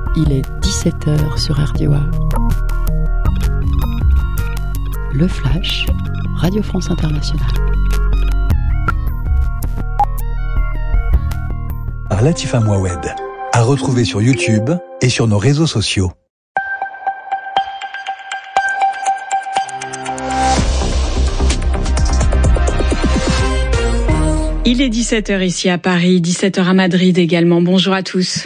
Il est 17h sur RDOA. Le Flash, Radio France Internationale. Par Latifa Mouawed, à retrouver sur YouTube et sur nos réseaux sociaux. Il est 17h ici à Paris, 17h à Madrid également. Bonjour à tous.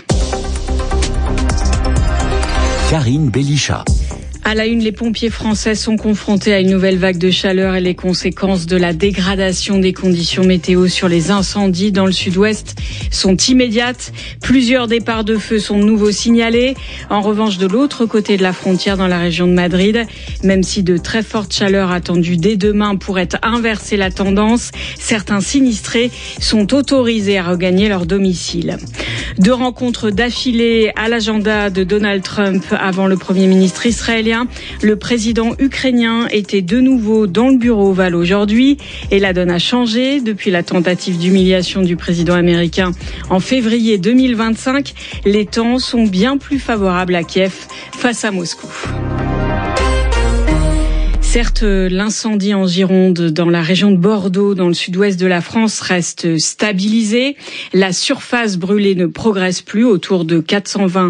Karine Bélicha. À la une, les pompiers français sont confrontés à une nouvelle vague de chaleur et les conséquences de la dégradation des conditions météo sur les incendies dans le sud-ouest sont immédiates. Plusieurs départs de feu sont de nouveau signalés. En revanche, de l'autre côté de la frontière, dans la région de Madrid, même si de très fortes chaleurs attendues dès demain pourraient inverser la tendance, certains sinistrés sont autorisés à regagner leur domicile. 2 rencontres d'affilée à l'agenda de Donald Trump avant le Premier ministre israélien. Le président ukrainien était de nouveau dans le bureau ovale aujourd'hui et la donne a changé depuis la tentative d'humiliation du président américain en février 2025. Les temps sont bien plus favorables à Kiev face à Moscou. Certes, l'incendie en Gironde, dans la région de Bordeaux, dans le sud-ouest de la France, reste stabilisé. La surface brûlée ne progresse plus, autour de 420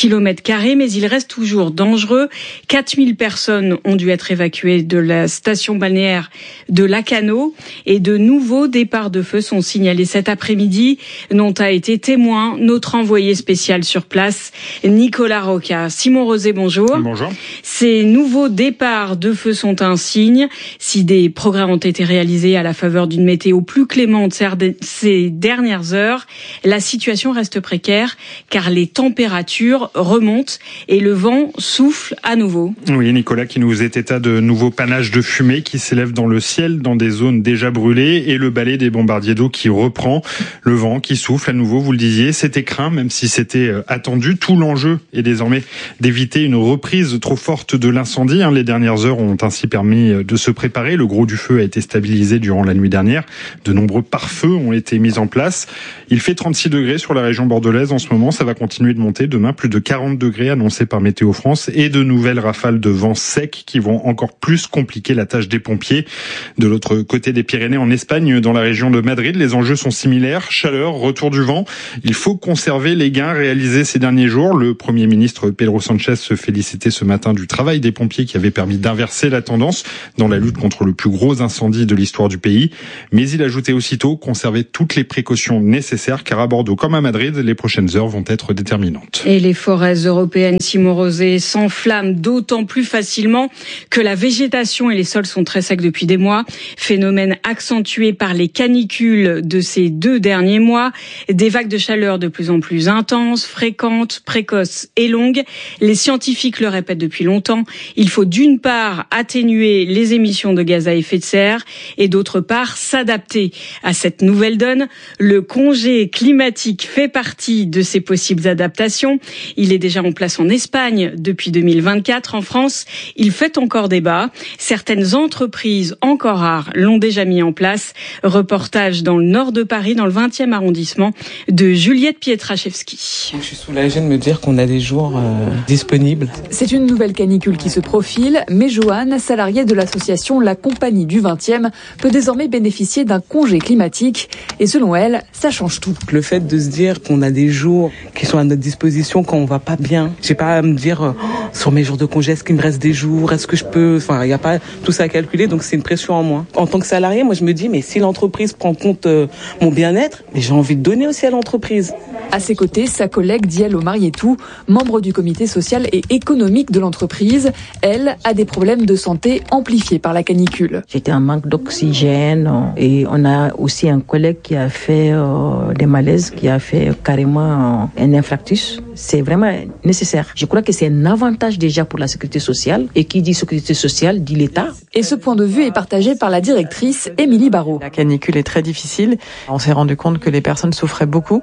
km², mais il reste toujours dangereux. 4000 personnes ont dû être évacuées de la station balnéaire de Lacanau et de nouveaux départs de feu sont signalés cet après-midi, dont a été témoin notre envoyé spécial sur place, Nicolas Roca. Simon Rosé, bonjour. Bonjour. Ces nouveaux départs de feu sont un signe. Si des progrès ont été réalisés à la faveur d'une météo plus clémente ces dernières heures, la situation reste précaire car les températures remontent et le vent souffle à nouveau. Oui, Nicolas, qui nous faisait état de nouveaux panaches de fumée qui s'élèvent dans le ciel, dans des zones déjà brûlées, et le balai des bombardiers d'eau qui reprend. Le vent qui souffle à nouveau, vous le disiez, c'était craint, même si c'était attendu. Tout l'enjeu est désormais d'éviter une reprise trop forte de l'incendie. Les dernières heures ont ainsi permis de se préparer. Le gros du feu a été stabilisé durant la nuit dernière. De nombreux pare-feux ont été mis en place. Il fait 36 degrés sur la région bordelaise en ce moment. Ça va continuer de monter. Demain, plus de 40 degrés annoncés par Météo France et de nouvelles rafales de vent sec qui vont encore plus compliquer la tâche des pompiers. De l'autre côté des Pyrénées, en Espagne, dans la région de Madrid, les enjeux sont similaires. Chaleur, retour du vent. Il faut conserver les gains réalisés ces derniers jours. Le Premier ministre Pedro Sánchez se félicitait ce matin du travail des pompiers qui avait permis d'inverser la tendance dans la lutte contre le plus gros incendie de l'histoire du pays. Mais il ajoutait aussitôt conserver toutes les précautions nécessaires car à Bordeaux comme à Madrid, les prochaines heures vont être déterminantes. Et les forêts européennes, Simon Rosé, s'enflamment d'autant plus facilement que la végétation et les sols sont très secs depuis des mois. Phénomène accentué par les canicules de ces 2 derniers mois. Des vagues de chaleur de plus en plus intenses, fréquentes, précoces et longues. Les scientifiques le répètent depuis longtemps. Il faut d'une part atténuer les émissions de gaz à effet de serre et d'autre part s'adapter à cette nouvelle donne. Le congé climatique fait partie de ces possibles adaptations. Il est déjà en place en Espagne depuis 2024. En France, il fait encore débat. Certaines entreprises encore rares l'ont déjà mis en place. Reportage dans le nord de Paris, dans le 20e arrondissement, de Juliette Pietraszewski. Je suis soulagée de me dire qu'on a des jours disponibles. C'est une nouvelle canicule qui se profile, mais Joanne, salariée de l'association La Compagnie du 20e, peut désormais bénéficier d'un congé climatique. Et selon elle, ça change tout. Le fait de se dire qu'on a des jours qui sont à notre disposition quand on va pas bien. J'ai pas à me dire sur mes jours de congé, est-ce qu'il me reste des jours, est-ce que je peux... Enfin, il n'y a pas tout ça à calculer, donc c'est une pression en moins. En tant que salarié, moi je me dis, mais si l'entreprise prend en compte mon bien-être, mais j'ai envie de donner aussi à l'entreprise. À ses côtés, sa collègue Diallo Marietou, membre du comité social et économique de l'entreprise. Elle a des problèmes de santé amplifiés par la canicule. J'étais en manque d'oxygène et on a aussi un collègue qui a fait des malaises, qui a fait carrément un infarctus. C'est vraiment nécessaire. Je crois que c'est un avantage déjà pour la sécurité sociale et qui dit sécurité sociale dit l'État. Et ce point de vue est partagé par la directrice Émilie Barrault. La canicule est très difficile. On s'est rendu compte que les personnes souffraient beaucoup,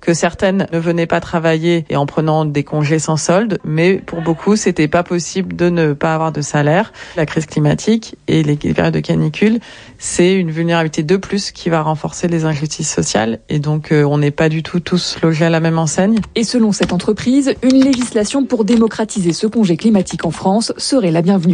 que certaines ne venaient pas travailler et en prenant des congés sans solde, mais pour beaucoup, c'était pas possible de ne pas avoir de salaire. La crise climatique et les périodes de canicule, c'est une vulnérabilité de plus qui va renforcer les injustices sociales et donc on n'est pas du tout tous logés à la même enseigne. Et selon cette entreprise, une législation pour démocratiser ce congé climatique en France serait la bienvenue.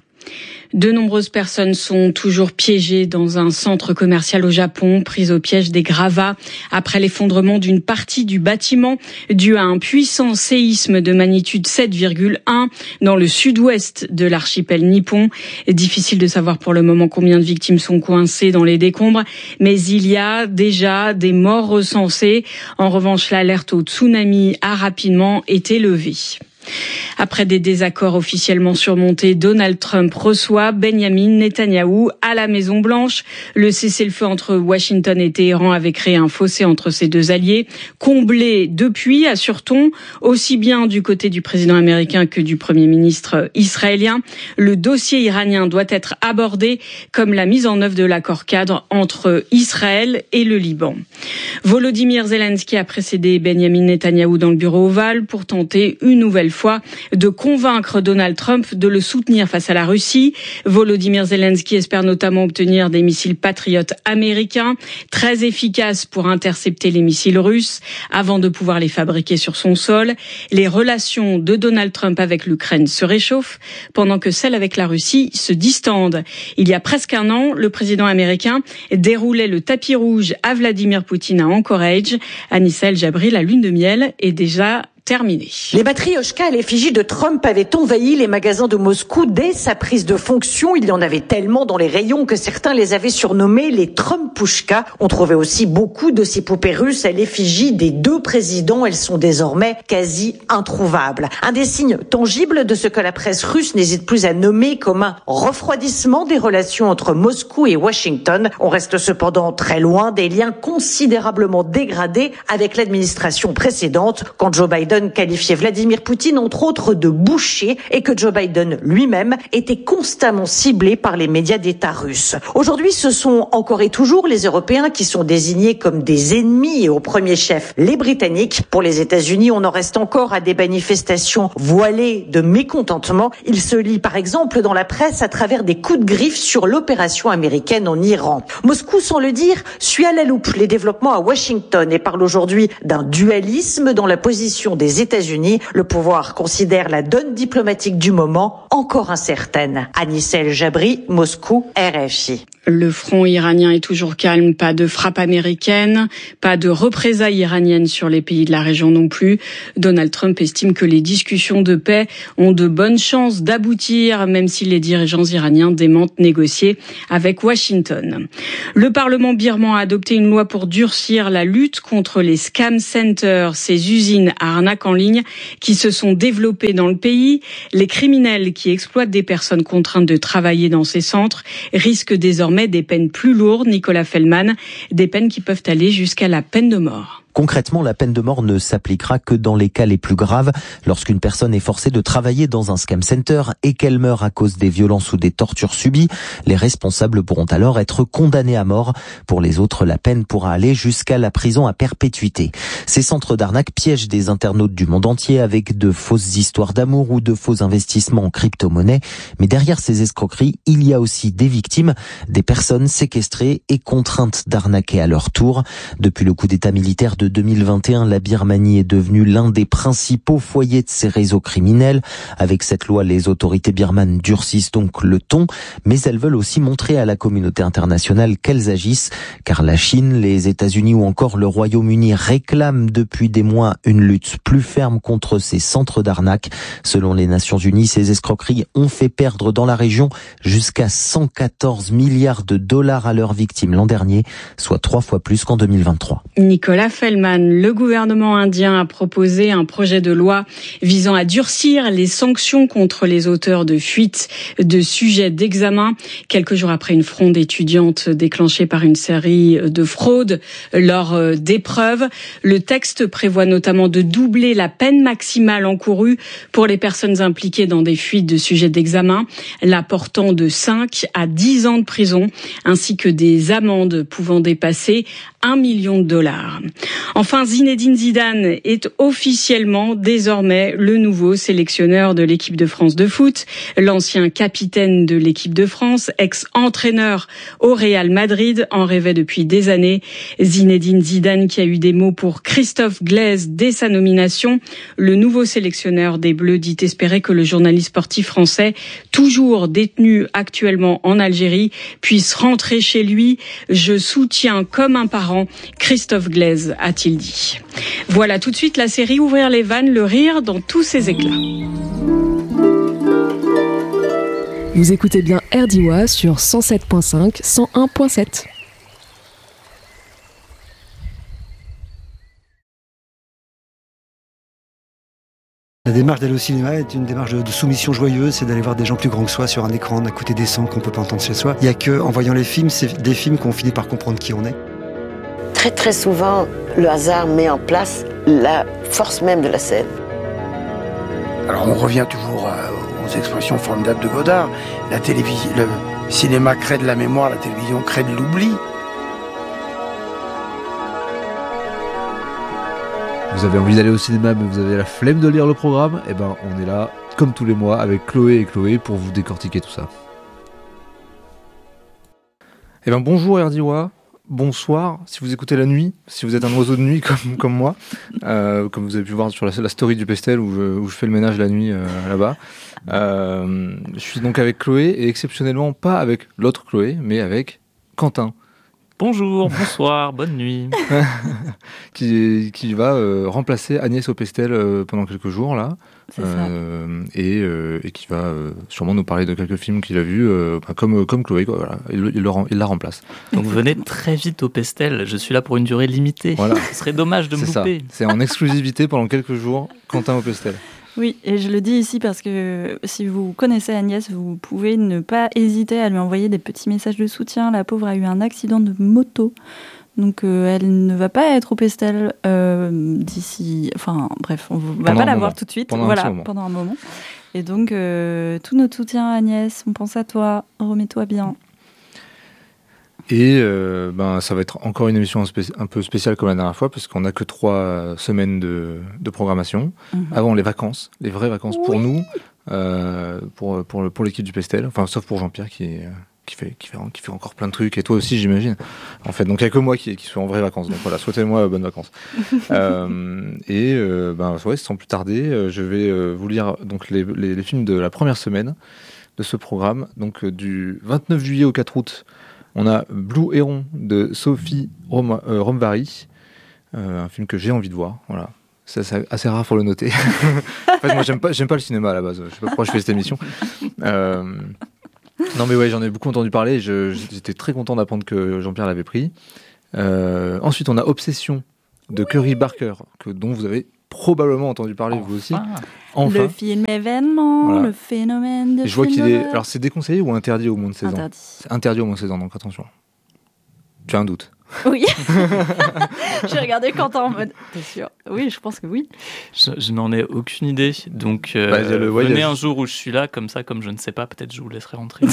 De nombreuses personnes sont toujours piégées dans un centre commercial au Japon, prises au piège des gravats après l'effondrement d'une partie du bâtiment dû à un puissant séisme de magnitude 7,1 dans le sud-ouest de l'archipel nippon. Difficile de savoir pour le moment combien de victimes sont coincées dans les décombres, mais il y a déjà des morts recensées. En revanche, l'alerte au tsunami a rapidement été levée. Après des désaccords officiellement surmontés, Donald Trump reçoit Benjamin Netanyahou à la Maison-Blanche. Le cessez-le-feu entre Washington et Téhéran avait créé un fossé entre ces deux alliés, comblé depuis, assure-t-on, aussi bien du côté du président américain que du Premier ministre israélien. Le dossier iranien doit être abordé comme la mise en œuvre de l'accord cadre entre Israël et le Liban. Volodymyr Zelensky a précédé Benjamin Netanyahou dans le bureau ovale pour tenter une nouvelle fois de convaincre Donald Trump de le soutenir face à la Russie. Volodymyr Zelensky espère notamment obtenir des missiles Patriot américains, très efficaces pour intercepter les missiles russes avant de pouvoir les fabriquer sur son sol. Les relations de Donald Trump avec l'Ukraine se réchauffent pendant que celles avec la Russie se distendent. Il y a presque un an, le président américain déroulait le tapis rouge à Vladimir Poutine à Anchorage. Anissa El Jabri, la lune de miel est déjà terminé. Les matrioshkas à l'effigie de Trump avaient envahi les magasins de Moscou dès sa prise de fonction. Il y en avait tellement dans les rayons que certains les avaient surnommés les Trumpushkas. On trouvait aussi beaucoup de ces poupées russes à l'effigie des deux présidents. Elles sont désormais quasi introuvables. Un des signes tangibles de ce que la presse russe n'hésite plus à nommer comme un refroidissement des relations entre Moscou et Washington. On reste cependant très loin des liens considérablement dégradés avec l'administration précédente, quand Joe Biden qualifiait Vladimir Poutine entre autres de boucher et que Joe Biden lui-même était constamment ciblé par les médias d'État russes. Aujourd'hui, ce sont encore et toujours les Européens qui sont désignés comme des ennemis et au premier chef les Britanniques. Pour les États-Unis, on en reste encore à des manifestations voilées de mécontentement. Il se lit par exemple dans la presse à travers des coups de griffe sur l'opération américaine en Iran. Moscou, sans le dire, suit à la loupe les développements à Washington et parle aujourd'hui d'un dualisme dans la position des États-Unis. Le pouvoir considère la donne diplomatique du moment encore incertaine. Anissa El Jabri, Moscou, RFI. Le front iranien est toujours calme, pas de frappe américaine, pas de représailles iraniennes sur les pays de la région non plus. Donald Trump estime que les discussions de paix ont de bonnes chances d'aboutir, même si les dirigeants iraniens démentent négocier avec Washington. Le Parlement birman a adopté une loi pour durcir la lutte contre les scam centers, ces usines à arnaques en ligne qui se sont développées dans le pays. Les criminels qui exploitent des personnes contraintes de travailler dans ces centres risquent désormais des peines plus lourdes, Nicolas Fellman, des peines qui peuvent aller jusqu'à la peine de mort. Concrètement, la peine de mort ne s'appliquera que dans les cas les plus graves, lorsqu'une personne est forcée de travailler dans un scam center et qu'elle meurt à cause des violences ou des tortures subies. Les responsables pourront alors être condamnés à mort. Pour les autres, la peine pourra aller jusqu'à la prison à perpétuité. Ces centres d'arnaque piègent des internautes du monde entier avec de fausses histoires d'amour ou de faux investissements en crypto-monnaie. Mais derrière ces escroqueries, il y a aussi des victimes, des personnes séquestrées et contraintes d'arnaquer à leur tour. Depuis le coup d'État militaire de 2021, la Birmanie est devenue l'un des principaux foyers de ces réseaux criminels. Avec cette loi, les autorités birmanes durcissent donc le ton, mais elles veulent aussi montrer à la communauté internationale qu'elles agissent, car la Chine, les États-Unis ou encore le Royaume-Uni réclament depuis des mois une lutte plus ferme contre ces centres d'arnaque. Selon les Nations Unies, ces escroqueries ont fait perdre dans la région jusqu'à 114 milliards de dollars à leurs victimes l'an dernier, soit 3 fois plus qu'en 2023. Nicolas Fellman, le gouvernement indien a proposé un projet de loi visant à durcir les sanctions contre les auteurs de fuites de sujets d'examen. Quelques jours après une fronde étudiante déclenchée par une série de fraudes lors d'épreuves, le texte prévoit notamment de doubler la peine maximale encourue pour les personnes impliquées dans des fuites de sujets d'examen, la portant de 5 à 10 ans de prison, ainsi que des amendes pouvant dépasser $1 million. Enfin, Zinedine Zidane est officiellement désormais le nouveau sélectionneur de l'équipe de France de foot. L'ancien capitaine de l'équipe de France, ex-entraîneur au Real Madrid, en rêvait depuis des années. Zinedine Zidane qui a eu des mots pour Christophe Glaise dès sa nomination. Le nouveau sélectionneur des Bleus dit espérer que le journaliste sportif français, toujours détenu actuellement en Algérie, puisse rentrer chez lui. Je soutiens comme un parent Christophe Glaise, a-t-il dit. Voilà tout de suite la série Ouvrir les vannes, le rire dans tous ses éclats. Vous écoutez bien RDIWA sur 107.5, 101.7. La démarche d'aller au cinéma est une démarche de soumission joyeuse, c'est d'aller voir des gens plus grands que soi sur un écran, d'écouter des sons qu'on peut pas entendre chez soi. Il n'y a que, en voyant les films, c'est des films qu'on finit par comprendre qui on est. Très très souvent, le hasard met en place la force même de la scène. Alors on revient toujours aux expressions formidables de Godard. La télévision, le cinéma crée de la mémoire, la télévision crée de l'oubli. Vous avez envie d'aller au cinéma mais vous avez la flemme de lire le programme, eh ben on est là comme tous les mois avec Chloé et Chloé pour vous décortiquer tout ça. Eh ben bonjour RDIWA, bonsoir si vous écoutez la nuit, si vous êtes un oiseau de nuit comme moi, comme vous avez pu voir sur la story du Pestel où je fais le ménage la nuit là-bas. Je suis donc avec Chloé et exceptionnellement pas avec l'autre Chloé mais avec Quentin. Bonjour, bonsoir, bonne nuit. qui va remplacer Agnès au Pestel pendant quelques jours là, et qui va sûrement nous parler de quelques films qu'il a vus, comme Chloé, quoi, voilà. Il la remplace. Donc venez très vite au Pestel, je suis là pour une durée limitée. Voilà. Ce serait dommage de me louper. C'est en exclusivité pendant quelques jours, Quentin au Pestel. Oui, et je le dis ici parce que si vous connaissez Agnès, vous pouvez ne pas hésiter à lui envoyer des petits messages de soutien. La pauvre a eu un accident de moto, donc elle ne va pas être au Pestel d'ici... Enfin bref, on ne va pas la voir tout de suite, pendant un moment. Et donc, tout notre soutien Agnès, on pense à toi, remets-toi bien. Et ça va être encore une émission un peu spéciale comme la dernière fois, parce qu'on n'a que 3 semaines de programmation. Avant les vacances, les vraies vacances pour nous, pour l'équipe du Pestel, enfin sauf pour Jean-Pierre qui fait encore plein de trucs, et toi aussi j'imagine. En fait, donc il n'y a que moi qui suis en vraies vacances. Donc voilà, souhaitez-moi bonnes vacances. Sans plus tarder, je vais vous lire donc les films de la première semaine de ce programme. Donc du 29 juillet au 4 août. On a Blue Héron de Sophie Romvari, un film que j'ai envie de voir. Voilà, c'est assez rare, faut le noter. En fait, moi, j'aime pas le cinéma à la base. Je sais pas pourquoi je fais cette émission. Non, mais ouais, j'en ai beaucoup entendu parler. J'étais très content d'apprendre que Jean-Pierre l'avait pris. Ensuite, on a Obsession de Curry Barker, dont vous avez probablement entendu parler vous aussi. Enfin. Le film événement, voilà. Le phénomène de... Et je vois qu'il est... Alors c'est déconseillé ou interdit au moins de 16 ans ? C'est interdit au moins de 16 ans, donc attention. Tu as un doute ? Oui. J'ai regardé Quentin en mode... T'es sûr ? Oui, je pense que oui. Je n'en ai aucune idée, donc venez un jour où je suis là, comme je ne sais pas, peut-être je vous laisserai rentrer.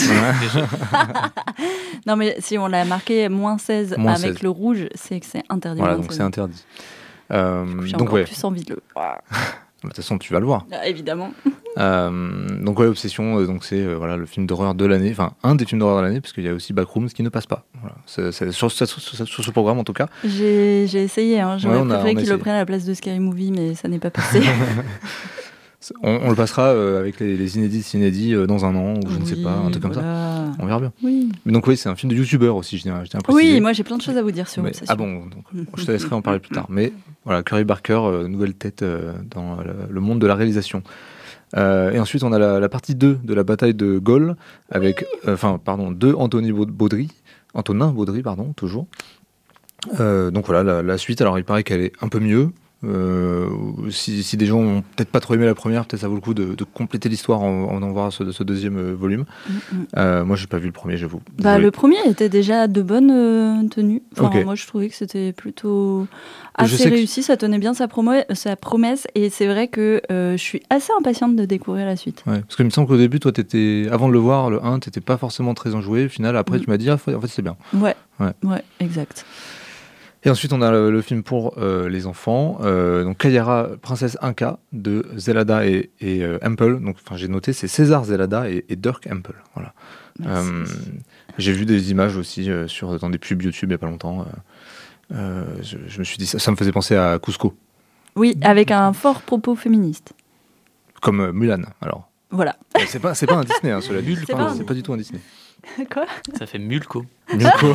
Non mais si on l'a marqué moins 16 avec 16. Le rouge, c'est que c'est interdit. Voilà, donc c'est interdit. J'ai encore plus envie de le voir. De toute façon, tu vas le voir. Évidemment. Donc Obsession, donc c'est le film d'horreur de l'année, enfin un des films d'horreur de l'année, parce qu'il y a aussi Backrooms qui ne passe pas. Voilà. C'est sur ce programme en tout cas. J'ai essayé, j'aurais préféré qu'il le prenne à la place de Scary Movie, mais ça n'est pas passé. On le passera avec les inédits dans un an, ou je ne sais pas, un truc comme ça. On verra bien. Oui. Mais donc c'est un film de youtubeur aussi, je tiens à préciser. Oui, moi j'ai plein de choses à vous dire sur Obsession. Ah bon, donc je te laisserai en parler plus tard. Mais voilà, Curry Barker, nouvelle tête dans le monde de la réalisation. Et ensuite on a la partie 2 de la bataille de Gaulle, avec, de Antonin Baudry, toujours. Donc voilà, la suite, alors il paraît qu'elle est un peu mieux. Si des gens ont peut-être pas trop aimé la première, peut-être ça vaut le coup de compléter l'histoire en voir ce deuxième volume. Moi j'ai pas vu le premier, j'avoue. Le premier était déjà de bonne tenue. Moi je trouvais que c'était plutôt assez réussi, ça tenait bien sa promesse, et c'est vrai que je suis assez impatiente de découvrir la suite. Ouais, parce qu'il me semble qu'au début, toi avant de le voir, le 1, t'étais pas forcément très enjoué. Au final, après tu m'as dit en fait c'est bien. Ouais, exact. Et ensuite, on a le film pour les enfants. Donc, Kayara, princesse Inca, de Zelada et Hempel. Donc, j'ai noté, c'est César Zelada et Dirk Hempel. Voilà. J'ai vu des images aussi dans des pubs YouTube il n'y a pas longtemps. Je me suis dit, ça me faisait penser à Cusco. Oui, avec un fort propos féministe. Comme Mulan, alors. Voilà. C'est pas un Disney, hein, cela dit. C'est pas du tout un Disney. Quoi ? Ça fait Mulco. Mulco.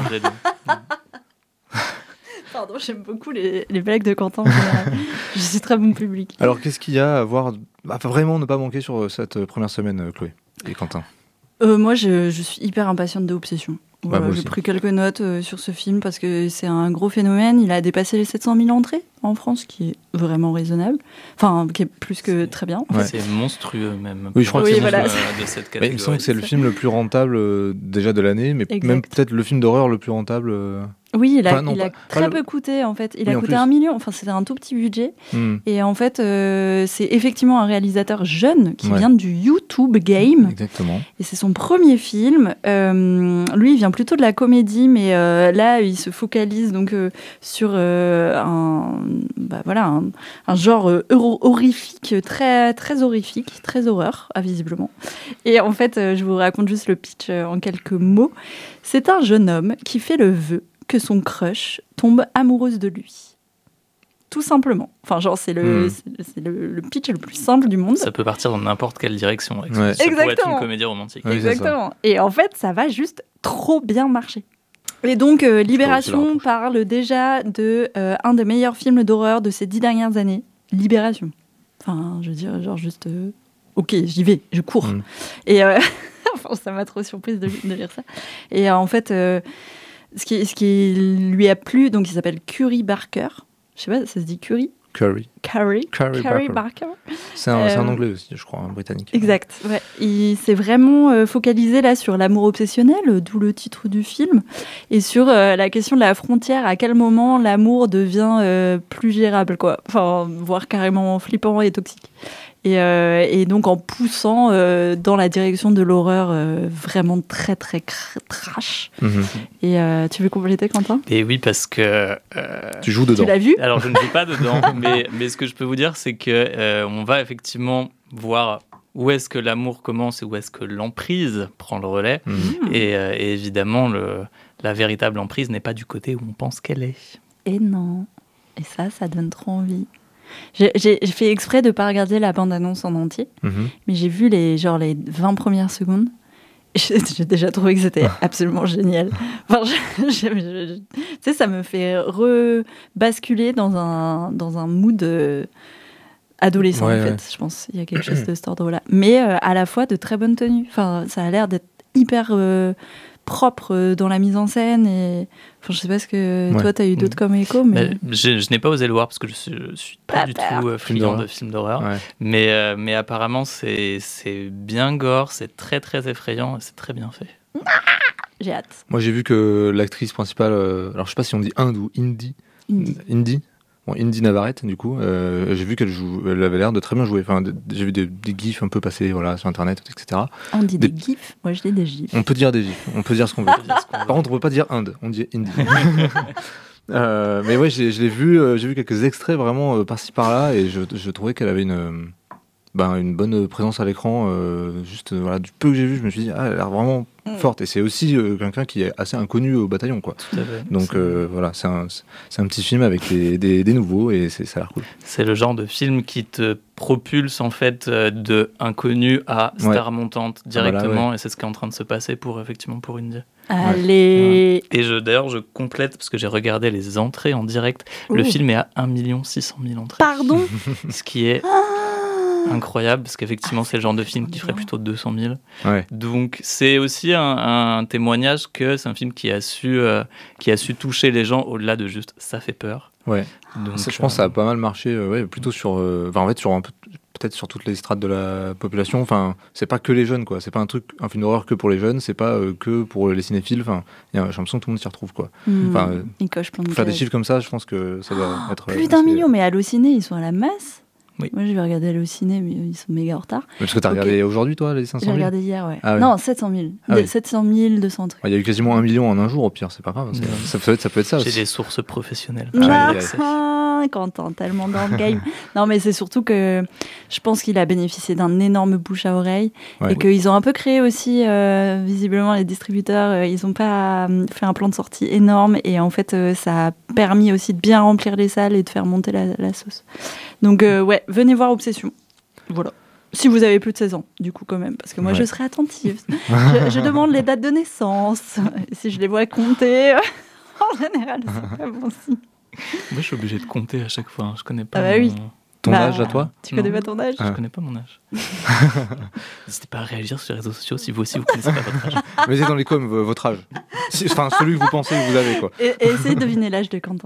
Pardon, j'aime beaucoup les blagues de Quentin. Je suis très bon public. Alors, qu'est-ce qu'il y a à voir, vraiment ne pas manquer sur cette première semaine, Chloé et Quentin ? Moi, je suis hyper impatiente de Obsession. Voilà, moi j'ai aussi. pris quelques notes sur ce film parce que c'est un gros phénomène. Il a dépassé les 700 000 entrées en France, qui est vraiment raisonnable. Enfin, qui est plus que très bien. En fait. C'est monstrueux même. Oui, je crois que c'est voilà. De cette catégorie. Il me semble que c'est le film le plus rentable déjà de l'année, mais même peut-être le film d'horreur le plus rentable. Oui, il a très peu coûté en fait. Il a coûté 1 million. Enfin, c'était un tout petit budget. Et en fait, c'est effectivement un réalisateur jeune qui vient du YouTube Game. Exactement. Et c'est son premier film. Lui, il vient plutôt de la comédie, mais là, il se focalise donc sur un genre horrifique, très très horrifique, très horreur, visiblement. Et en fait, je vous raconte juste le pitch en quelques mots. C'est un jeune homme qui fait le vœu que son crush tombe amoureuse de lui. Tout simplement. Enfin, genre, c'est le pitch le plus simple du monde. Ça peut partir dans n'importe quelle direction. Ouais. Ça pourrait être une comédie romantique. Oui, exactement. Et en fait, ça va juste trop bien marcher. Et donc, Libération parle déjà de un des meilleurs films d'horreur de ces 10 dernières années. Libération. Enfin, je veux dire, genre juste... ok, j'y vais, je cours. Et ça m'a trop surprise de lire ça. Et en fait... Ce qui lui a plu, donc il s'appelle Curry Barker. Je sais pas, ça se dit Curry Barker. C'est un anglais aussi, je crois, un britannique. Exact. Ouais. Il s'est vraiment focalisé là sur l'amour obsessionnel, d'où le titre du film, et sur la question de la frontière. À quel moment l'amour devient plus gérable, quoi. Enfin, voire carrément flippant et toxique. Et donc en poussant dans la direction de l'horreur vraiment très très trash. Et tu veux compléter, Quentin ? Et oui, parce que tu joues dedans. Tu l'as vu ? Alors je ne joue pas dedans, mais ce que je peux vous dire, c'est que on va effectivement voir où est-ce que l'amour commence et où est-ce que l'emprise prend le relais. Et évidemment, la véritable emprise n'est pas du côté où on pense qu'elle est. Et non. Et ça donne trop envie. J'ai fait exprès de ne pas regarder la bande-annonce en entier, mais j'ai vu les 20 premières secondes. J'ai déjà trouvé que c'était absolument génial. Enfin, tu sais, ça me fait rebasculer dans un mood adolescent, en fait, je pense. Il y a quelque chose de cet ordre-là. Mais à la fois de très bonne tenue. Enfin, ça a l'air d'être hyper... propre dans la mise en scène et enfin, je sais pas ce que toi t'as eu d'autres comme écho, mais je n'ai pas osé le voir parce que je suis pas du tout friand de films d'horreur, mais apparemment c'est bien gore, c'est très très effrayant et c'est très bien fait. J'ai hâte. Moi j'ai vu que l'actrice principale, alors je sais pas si on dit Inde ou Indy. Bon, Indy Navarrete, du coup, j'ai vu elle avait l'air de très bien jouer. Enfin, j'ai vu des gifs un peu passer sur Internet, etc. On dit des gifs ? Moi, je dis des gifs. On peut dire des gifs, on peut dire ce qu'on veut. Par contre, on peut pas dire Inde, on dit Indy. Mais ouais, je l'ai vu, j'ai vu quelques extraits vraiment par-ci par-là, et je trouvais qu'elle avait une bonne présence à l'écran. Juste, du peu que j'ai vu, je me suis dit, elle a l'air vraiment forte. Et c'est aussi quelqu'un qui est assez inconnu au bataillon, quoi. Tout à fait. Donc c'est un petit film avec des nouveaux, et ça a l'air cool. C'est le genre de film qui te propulse en fait de inconnu à star montante directement, et c'est ce qui est en train de se passer pour Indy. Allez. Et d'ailleurs je complète parce que j'ai regardé les entrées en direct. Le film est à 1 600 000 entrées. Pardon. Ce qui est incroyable, parce qu'effectivement c'est le genre de film qui ferait plutôt 200 000. Donc c'est aussi un témoignage que c'est un film qui a su toucher les gens au-delà de juste ça fait peur. Donc, je pense que ça a pas mal marché, plutôt sur sur un peu, peut-être sur toutes les strates de la population. Enfin, c'est pas que les jeunes, quoi. C'est pas un film d'horreur que pour les jeunes, c'est pas que pour les cinéphiles. Enfin, j'ai l'impression que tout le monde s'y retrouve, quoi. Il coche plein de faire des chiffres comme ça, je pense que ça doit être plus d'1 million, mais Allociné, ils sont à la masse. Oui. Moi, je vais regarder aller au ciné, mais ils sont méga en retard. Parce que t'as regardé aujourd'hui, toi, les 500 000 J'ai regardé hier, ouais. Ah, ouais. Non, 700 000. Ah, oui. 700 000, 200 trucs. Il y a eu quasiment 1 million en un jour, au pire, c'est pas grave. Ça peut être ça aussi. J'ai des sources professionnelles. Quentin, tellement dans le game. Non, mais c'est surtout que je pense qu'il a bénéficié d'un énorme bouche à oreille et qu'ils ont un peu créé aussi, visiblement, les distributeurs, ils n'ont pas fait un plan de sortie énorme et en fait, ça a permis aussi de bien remplir les salles et de faire monter la sauce. Donc, ouais, venez voir Obsession. Voilà. Si vous avez plus de 16 ans, du coup, quand même, parce que moi, je serai attentive. je demande les dates de naissance. Si je les vois compter, en général, c'est pas bon signe. Moi, je suis obligé de compter à chaque fois. Je connais pas. Ah bah oui. Ton âge à toi? Tu connais pas ton âge? Je connais pas mon âge. N'hésitez pas à réagir sur les réseaux sociaux si vous aussi vous connaissez pas votre âge. Mettez dans les coms votre âge. Enfin, celui que vous pensez que vous avez, quoi. Et essayez de deviner l'âge de Quentin.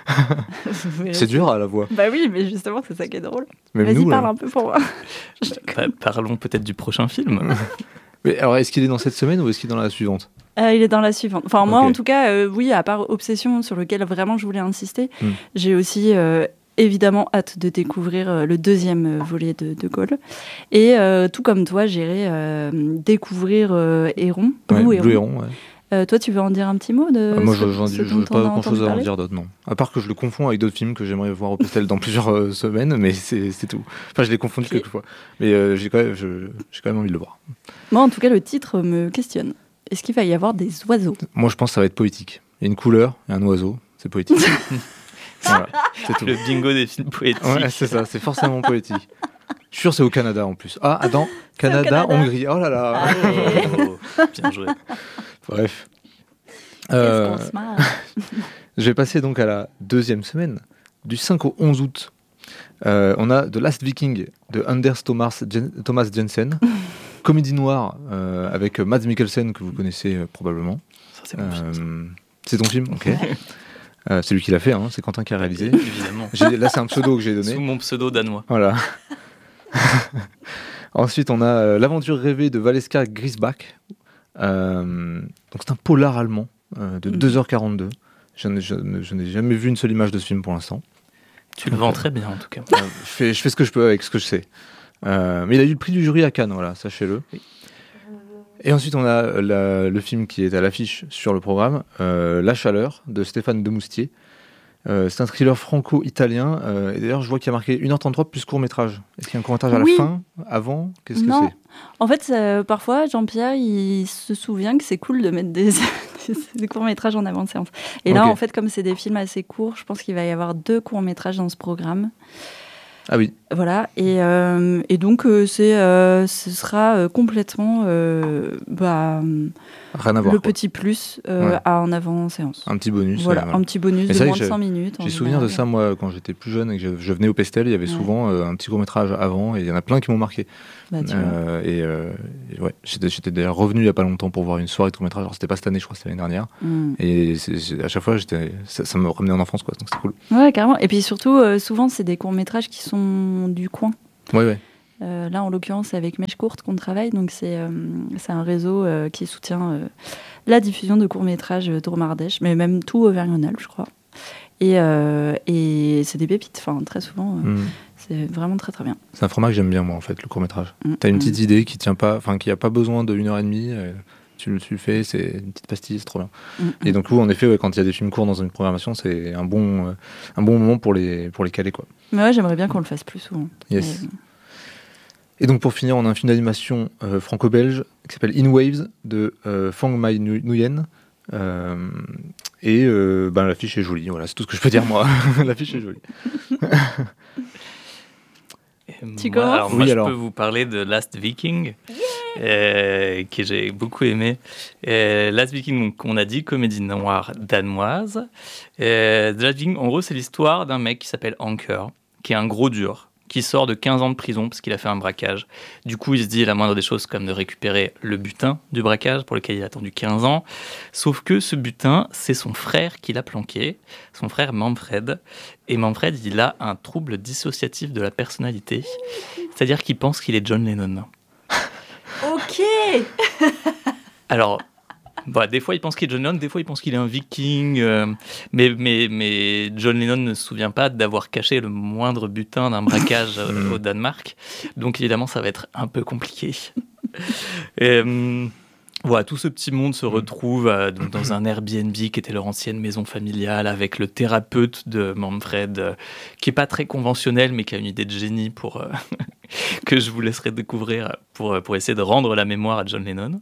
C'est dur à la voix. Bah oui, mais justement, c'est ça qui est drôle. Même Vas-y, nous, parle là. un peu pour moi. Parlons peut-être du prochain film. Mais alors, est-ce qu'il est dans cette semaine ou est-ce qu'il est dans la suivante? Il est dans la suivante. Enfin, moi, Ok. en tout cas, oui, à part Obsession, sur lequel vraiment je voulais insister, j'ai aussi évidemment hâte de découvrir le deuxième volet de Gaulle. Et tout comme toi, j'irai découvrir Héron, Blue Héron. Ouais. Toi, tu veux en dire un petit mot de Moi, ce je dont n'ai pas on a grand-chose entendu à en parler dire d'autre, non. À part que je le confonds avec d'autres films que j'aimerais voir au Pestel dans plusieurs semaines, mais c'est tout. Enfin, je l'ai confondu quelques fois. Mais j'ai quand même envie de le voir. Moi, en tout cas, le titre me questionne. Est-ce qu'il va y avoir des oiseaux? Moi, je pense que ça va être poétique. Il y a une couleur et un oiseau, c'est poétique. Voilà, c'est tout. Le bingo des films poétiques. Ouais, c'est ça, c'est forcément poétique. Je suis sûr que c'est au Canada en plus. Ah, attends, Canada, Hongrie. Oh là là. Bien joué. Bref. Qu'est-ce qu'on se marre. Je vais passer donc à la deuxième semaine, du 5 au 11 août. On a The Last Viking de Anders Thomas Jensen. Comédie noire avec Mads Mikkelsen, que vous connaissez probablement. Ça, c'est mon film. C'est ton film? Ok. C'est lui qui l'a fait, hein, c'est Quentin qui a réalisé. Évidemment. Là, c'est un pseudo que j'ai donné. Sous mon pseudo danois. Voilà. Ensuite, on a L'aventure rêvée de Valeska Grisbach. Donc, c'est un polar allemand de 2h42. Je n'ai jamais vu une seule image de ce film pour l'instant. Tu le vends très bien, en tout cas. Je fais ce que je peux avec ce que je sais. Mais il a eu le prix du jury à Cannes, voilà, sachez-le. Et ensuite, on a le film qui est à l'affiche sur le programme, La Chaleur, de Stéphane Demoustier. C'est un thriller franco-italien. Et d'ailleurs, je vois qu'il y a marqué 1h33 plus court-métrage. Est-ce qu'il y a un court-métrage à la fin? Avant? Qu'est-ce que Non. c'est? En fait, parfois, Jean-Pierre, il se souvient que c'est cool de mettre des courts-métrages en avant de séance. Et là, en fait, comme c'est des films assez courts, je pense qu'il va y avoir 2 courts-métrages dans ce programme. Ah oui. Voilà, et donc ce sera complètement Rien à voir, le quoi. petit plus Ouais. en avant-séance. Un petit bonus. Voilà, un petit bonus Et de c'est vrai moins que de 5 minutes. J'ai souvenir de ça, moi, quand j'étais plus jeune et que je venais au Pestel, il y avait souvent un petit court-métrage avant, et il y en a plein qui m'ont marqué. Bah, tu vois. Et ouais, j'étais d'ailleurs revenu il n'y a pas longtemps pour voir une soirée de court-métrage. Alors, c'était pas cette année, je crois que c'était l'année dernière. Et à chaque fois, ça me ramenait en enfance, quoi, donc c'est cool. Ouais, carrément. Et puis surtout, souvent, c'est des courts-métrages qui sont du coin. Ouais. Là, en l'occurrence, c'est avec Mèche Courte qu'on travaille. Donc, c'est un réseau qui soutient la diffusion de courts-métrages dromardèche, mais même tout Auvergne-Rhône-Alpes, je crois. Et c'est des pépites, très souvent. C'est vraiment très, très bien. C'est un format que j'aime bien, moi, en fait, le court-métrage. T'as une petite idée qui tient pas, qui n'a pas besoin de 1h30. Tu le fais, c'est une petite pastille, c'est trop bien. Et donc, en effet, quand il y a des films courts dans une programmation, c'est un bon moment pour les caler, quoi. Mais ouais, j'aimerais bien qu'on le fasse plus souvent. Yes. Et donc, pour finir, on a un film d'animation franco-belge qui s'appelle In Waves de Fang Mai Nguyen. L'affiche est jolie, voilà, c'est tout ce que je peux dire, moi. L'affiche est jolie. Tu commences? Je peux vous parler de Last Viking, que j'ai beaucoup aimé. Last Viking, donc, on a dit, comédie noire danoise. Last Viking, en gros, c'est l'histoire d'un mec qui s'appelle Anker, qui est un gros dur, qui sort de 15 ans de prison parce qu'il a fait un braquage. Du coup, il se dit la moindre des choses comme de récupérer le butin du braquage pour lequel il a attendu 15 ans. Sauf que ce butin, c'est son frère qui l'a planqué, son frère Manfred. Et Manfred, il a un trouble dissociatif de la personnalité, c'est-à-dire qu'il pense qu'il est John Lennon. Ok. Alors, Bah, des fois, il pense qu'il est John Lennon, des fois, il pense qu'il est un viking. Mais John Lennon ne se souvient pas d'avoir caché le moindre butin d'un braquage au Danemark. Donc, évidemment, ça va être un peu compliqué. Voilà, tout ce petit monde se retrouve donc dans un Airbnb qui était leur ancienne maison familiale avec le thérapeute de Manfred qui est pas très conventionnel mais qui a une idée de génie pour que je vous laisserai découvrir pour essayer de rendre la mémoire à John Lennon.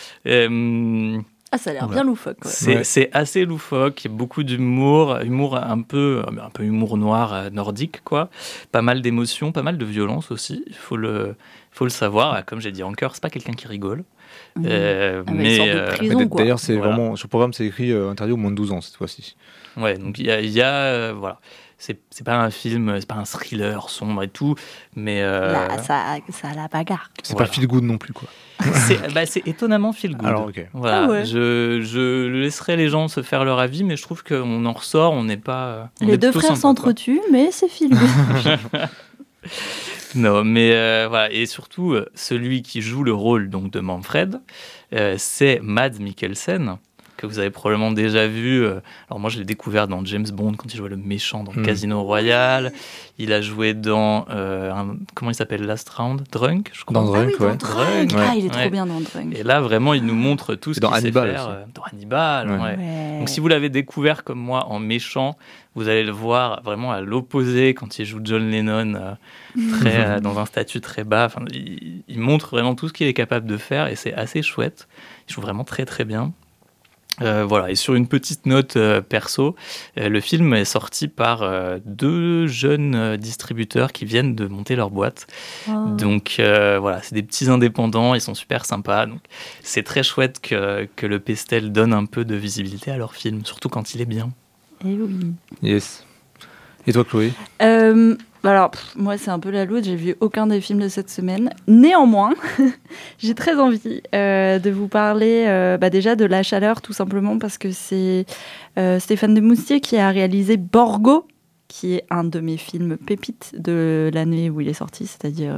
Ça a l'air bien loufoque. C'est assez loufoque, il y a beaucoup d'humour, un peu humour noir nordique, quoi. Pas mal d'émotions, pas mal de violence aussi, il faut le savoir. Comme j'ai dit, Anker, c'est pas quelqu'un qui rigole. D'ailleurs, c'est vraiment, sur le programme, c'est écrit interdit au moins de 12 ans cette fois-ci. Ouais, donc il y a voilà. C'est pas un film, c'est pas un thriller sombre et tout, mais ça a la bagarre. C'est pas feel good non plus, quoi. C'est étonnamment feel good. Alors, ok. Voilà, je laisserai les gens se faire leur avis, mais je trouve qu'on en ressort, on n'est pas. Les deux frères s'entretuent, mais c'est feel good. Non, mais voilà, et surtout celui qui joue le rôle donc de Manfred, c'est Mads Mikkelsen, que vous avez probablement déjà vu. Alors moi, je l'ai découvert dans James Bond quand il jouait le méchant dans Casino Royale. Il a joué dans comment il s'appelle, Last Round, Drunk, je crois. Dans Drunk, ouais. Drunk. Ah, il est trop bien dans Drunk. Et là, vraiment, il nous montre tout ce qu'il sait faire. Aussi. Dans Hannibal, ouais. Donc si vous l'avez découvert comme moi en méchant, vous allez le voir vraiment à l'opposé quand il joue John Lennon, dans un statut très bas. Enfin, il montre vraiment tout ce qu'il est capable de faire et c'est assez chouette. Il joue vraiment très très bien. Voilà, et sur une petite note perso, le film est sorti par deux jeunes distributeurs qui viennent de monter leur boîte. Donc voilà, c'est des petits indépendants, ils sont super sympas. Donc c'est très chouette que le Pestel donne un peu de visibilité à leur film, surtout quand il est bien. Et oui. Yes. Et toi, Chloé ? Alors, moi, c'est un peu la lourde. J'ai vu aucun des films de cette semaine. Néanmoins, j'ai très envie de vous parler déjà de La Chaleur, tout simplement parce que c'est Stéphane Demoustier qui a réalisé Borgo, qui est un de mes films pépites de l'année où il est sorti, c'est-à-dire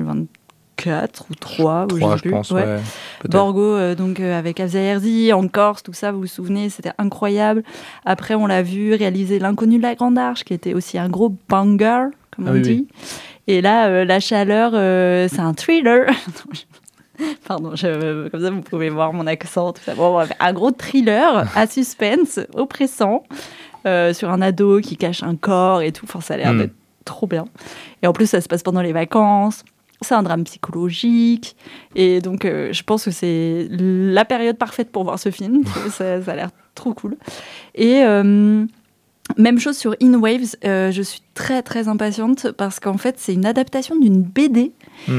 2024 ou 3, je pense, ouais. Borgo, avec Afzal Herzi, en Corse, tout ça, vous vous souvenez, c'était incroyable. Après, on l'a vu réaliser L'Inconnu de la Grande Arche, qui était aussi un gros banger, comme on dit. Oui. Et là, La Chaleur, c'est un thriller. Pardon, comme ça, vous pouvez voir mon accent, tout ça. Bon, un gros thriller à suspense, oppressant, sur un ado qui cache un corps et tout. Enfin, ça a l'air d'être trop bien. Et en plus, ça se passe pendant les vacances. C'est un drame psychologique. Et donc, je pense que c'est la période parfaite pour voir ce film. Ça a l'air trop cool. Et même chose sur In Waves. Je suis très, très impatiente parce qu'en fait, c'est une adaptation d'une BD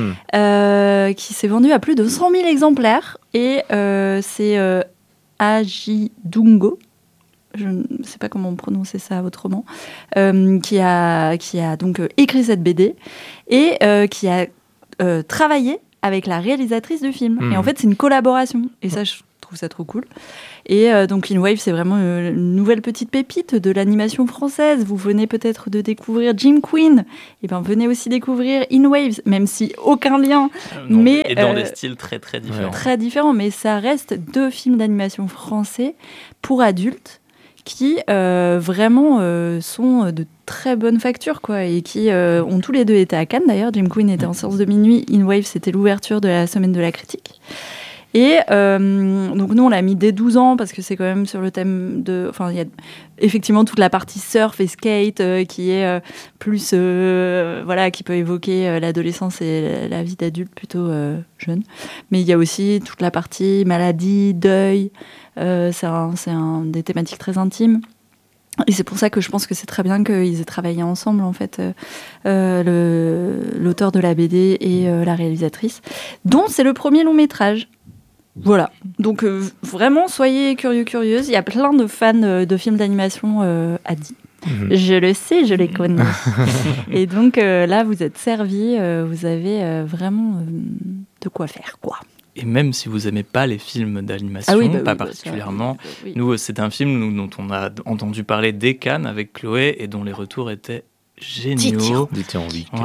qui s'est vendue à plus de 100 000 exemplaires. Et c'est Aji Dungo. Je ne sais pas comment prononcer ça autrement. Qui a donc écrit cette BD et qui a travailler avec la réalisatrice du film. Et en fait, c'est une collaboration. Et ça, je trouve ça trop cool. Et donc, In Wave, c'est vraiment une nouvelle petite pépite de l'animation française. Vous venez peut-être de découvrir Jim Queen. Et bien, venez aussi découvrir In Waves, même si aucun lien. Et dans des styles très, très différents. Très différents, mais ça reste deux films d'animation français pour adultes qui vraiment sont de très bonne facture, quoi, et qui ont tous les deux été à Cannes, d'ailleurs. Jim Queen était en séance de minuit. In Wave, c'était l'ouverture de la semaine de la critique. Et donc nous, on l'a mis dès 12 ans, parce que c'est quand même sur le thème de... Enfin, il y a effectivement toute la partie surf et skate qui est plus... voilà, qui peut évoquer l'adolescence et la vie d'adulte plutôt jeune. Mais il y a aussi toute la partie maladie, deuil... c'est des thématiques très intimes. Et c'est pour ça que je pense que c'est très bien qu'ils aient travaillé ensemble, en fait, l'auteur de la BD et la réalisatrice, dont c'est le premier long métrage. Voilà. Donc, vraiment, soyez curieuse. Il y a plein de fans de films d'animation à dire. Je le sais, je les connais. Et donc, là, vous êtes servis. Vous avez vraiment de quoi faire, quoi. Et même si vous n'aimez pas les films d'animation, pas particulièrement, nous, c'est un film dont on a entendu parler dès Cannes avec Chloé et dont les retours étaient géniaux. D'été en vie. Ouais,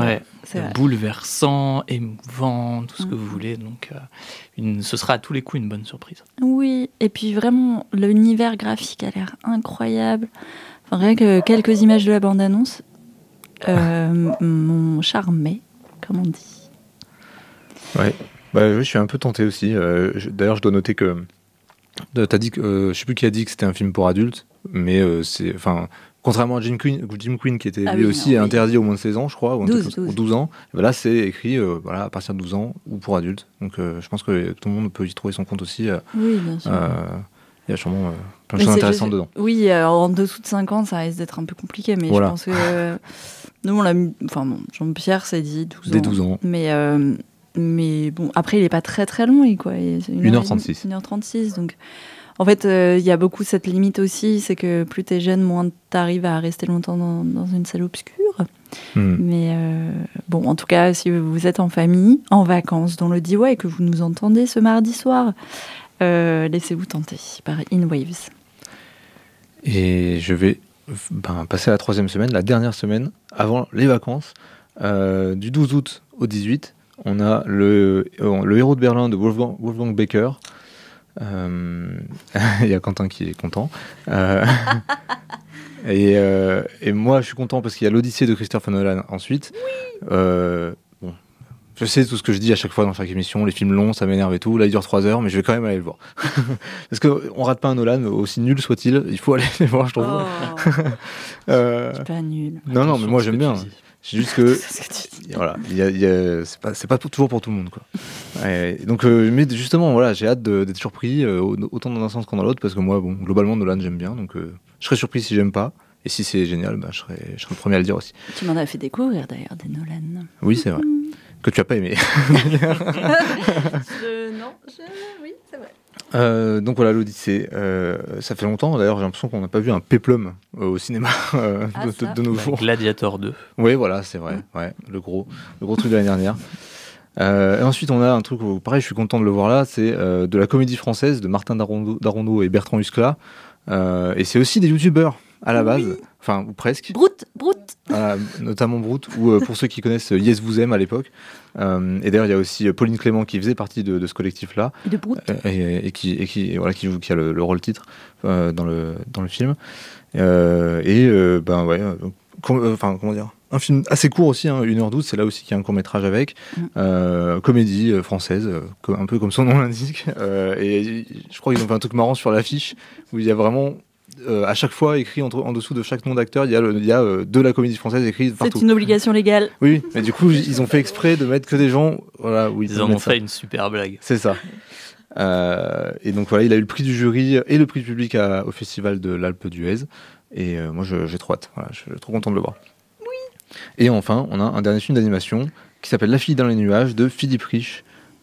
bouleversant, émouvant, tout ce que vous voulez. Donc, ce sera à tous les coups une bonne surprise. Oui, et puis vraiment, l'univers graphique a l'air incroyable. Enfin, rien que quelques images de la bande-annonce m'ont charmé, comme on dit. Ouais, je suis un peu tenté aussi. D'ailleurs, je dois noter que t'as dit que je sais plus qui a dit que c'était un film pour adultes, mais contrairement à Jim Quinn qui était lui aussi interdit au moins de 16 ans, je crois, ou 12 ans. Et là, c'est écrit à partir de 12 ans ou pour adultes. Donc, je pense que tout le monde peut y trouver son compte aussi. Oui, bien sûr. Il y a sûrement plein de choses intéressantes dedans. Oui, en dessous de 5 ans, ça risque d'être un peu compliqué, mais je pense que nous, on l'a mis. Enfin bon, Jean-Pierre s'est dit 12 ans. Dès 12 ans. Mais bon, après, il n'est pas très très long, quoi. C'est 1h36. 1h36, donc. En fait, il y a beaucoup cette limite aussi, c'est que plus t'es jeune, moins t'arrives à rester longtemps dans une salle obscure. Mais bon, en tout cas, si vous êtes en famille, en vacances dans le Diois et que vous nous entendez ce mardi soir, laissez-vous tenter par In Waves. Et je vais passer à la 3e semaine, la dernière semaine, avant les vacances, du 12 août au 18. On a le héros de Berlin de Wolfgang Becker. Il y a Quentin qui est content. Et moi, je suis content parce qu'il y a l'Odyssée de Christopher Nolan ensuite. Bon, je sais tout ce que je dis à chaque fois dans chaque émission. Les films longs, ça m'énerve et tout. Là, il dure 3 heures, mais je vais quand même aller le voir. Parce qu'on rate pas un Nolan, aussi nul soit-il. Il faut aller le voir, je trouve. C'est pas nul. Non, mais moi, j'aime bien. C'est juste que voilà, c'est pas toujours pour tout le monde, quoi. Donc, mais justement, voilà, j'ai hâte d'être surpris autant dans un sens qu'en dans l'autre, parce que moi, globalement, Nolan, j'aime bien, donc je serais surpris si j'aime pas, et si c'est génial, je serais le premier à le dire aussi. Tu m'en as fait découvrir d'ailleurs des Nolan. Oui, c'est vrai. Que tu as pas aimé. Oui, c'est vrai. Donc voilà, l'Odyssée. Ça fait longtemps, d'ailleurs, j'ai l'impression qu'on n'a pas vu un péplum au cinéma de nos jours. Gladiator 2. Oui, voilà, c'est vrai. Ouais, le gros truc de l'année dernière. Et ensuite, on a un truc où, pareil, je suis content de le voir là, c'est de la comédie française de Martin Darondeau et Bertrand Huskla. Et c'est aussi des youtubeurs à la base, enfin, ou presque. Brout. Notamment Brout, ou pour ceux qui connaissent Yes Vous Aime à l'époque. Et d'ailleurs, il y a aussi Pauline Clément qui faisait partie de ce collectif-là. Et de Brout. Et qui a le rôle titre dans le film. Comment dire, un film assez court aussi, 1h12, c'est là aussi qu'il y a un court-métrage avec. Comédie française, un peu comme son nom l'indique. Et je crois qu'ils ont fait un truc marrant sur l'affiche, où il y a vraiment... à chaque fois écrit en dessous de chaque nom d'acteur, il y a de la comédie française écrit partout. C'est une obligation légale. Oui, mais du coup ils ont fait exprès de mettre que des gens, voilà, où ils en ont fait une super blague. C'est ça. Et donc voilà, il a eu le prix du jury et le prix du public au festival de l'Alpe d'Huez. Et moi j'ai trop hâte. Voilà, je suis trop content de le voir. Oui. Et enfin, on a un dernier film d'animation qui s'appelle La fille dans les nuages de Philippe Rich,